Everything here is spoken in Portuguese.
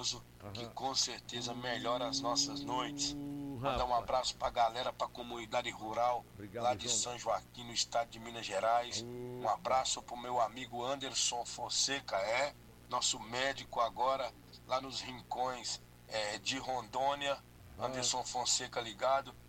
maravilhoso que com certeza melhora as nossas noites. Mandar um abraço pra galera, pra comunidade rural lá de São Joaquim, no estado de Minas Gerais. Um abraço pro meu amigo Anderson Fonseca, nosso médico agora lá nos rincões de Rondônia. Anderson Fonseca ligado.